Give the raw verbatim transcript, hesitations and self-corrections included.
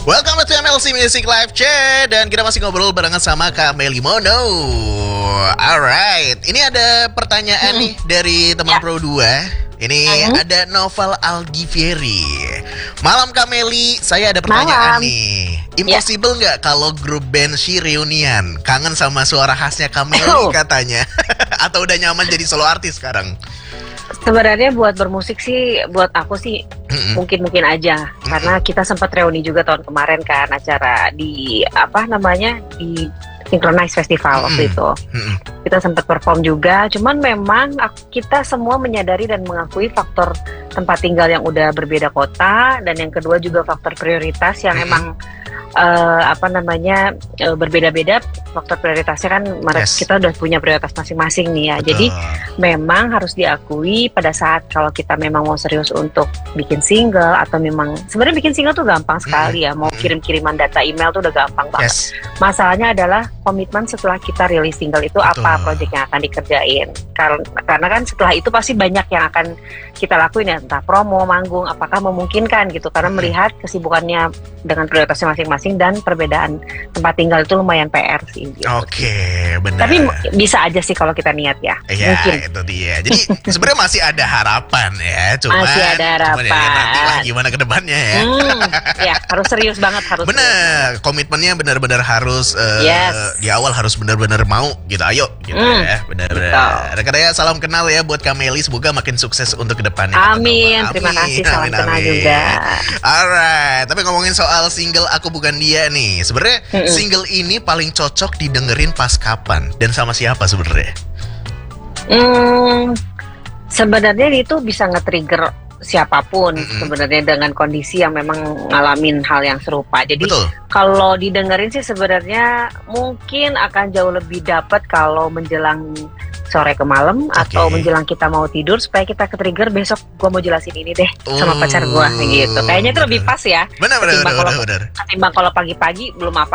Welcome to M L C Music Live Chat. Dan kita masih ngobrol barengan sama Kak Meli Mono. Alright, ini ada pertanyaan Hmm. nih dari teman Ya. Pro dua. Ini Hmm. ada Novel Algivieri. Malam Kak Meli, saya ada pertanyaan Malam. nih. Impossible nggak kalau grup band She reunian? Kangen sama suara khasnya Kak Meli Oh. katanya. Atau udah nyaman jadi solo artis sekarang? Sebenarnya buat bermusik sih, buat aku sih Mm-mm. mungkin-mungkin aja. Karena kita sempat reuni juga tahun kemarin kan, acara di apa namanya di Synchronize Festival waktu Mm-mm. itu. Mm-mm. Kita sempat perform juga. Cuman memang ak- kita semua menyadari dan mengakui faktor tempat tinggal yang udah berbeda kota, dan yang kedua juga faktor prioritas yang Mm-mm. emang eh, apa namanya eh, berbeda-beda. Faktor prioritasnya kan mereka Yes. kita udah punya prioritas masing-masing nih ya. Betul. Jadi memang harus diakui pada saat kalau kita memang mau serius untuk bikin single, atau memang sebenarnya bikin single tuh gampang sekali ya, mau Mm-mm. kirim-kiriman data email tuh udah gampang banget. Yes. Masalahnya adalah komitmen setelah kita rilis single itu Betul. apa proyek yang akan dikerjain. Karena karena kan setelah itu pasti banyak yang akan kita lakuin ya, entah promo, manggung, apakah memungkinkan gitu. Karena Mm-mm. melihat kesibukannya dengan prioritasnya masing-masing dan perbedaan tempat tinggal itu lumayan P R sih. Gitu. Oke, benar. Tapi bisa aja sih kalau kita niat ya. Iya, Mungkin. itu dia. Jadi sebenarnya masih ada harapan ya, cuman Masih ada cuman ya lihat nanti lah harapan. gimana ke depannya ya. Hmm, ya harus serius banget, harus serius banget. Bener, komitmennya benar-benar harus eh, Yes. di awal harus benar-benar mau gitu. Ayo gitu Hmm, ya, benar-benar. betul. Rekan-rekan salam kenal ya buat Kak Meli, semoga makin sukses untuk kedepannya. Amin, terima kasih, salam kenal juga. Alright, tapi ngomongin soal single Aku Bukan Dia nih, sebenarnya Mm-mm. single ini paling cocok didengerin pas kapan dan sama siapa sebenarnya? Hmm, sebenarnya itu bisa nge-trigger siapapun Mm-mm. sebenarnya dengan kondisi yang memang ngalamin hal yang serupa. Jadi Betul. kalau didengerin sih sebenarnya mungkin akan jauh lebih dapat kalau menjelang sore ke malam atau Oke. menjelang kita mau tidur, supaya kita ke-trigger besok gua mau jelasin ini deh sama Oh, pacar gua gitu. Kayaknya itu lebih bener. pas ya. Benar benar Ketimbang benar kalau- benar. Ketimbang kalau pagi-pagi belum apa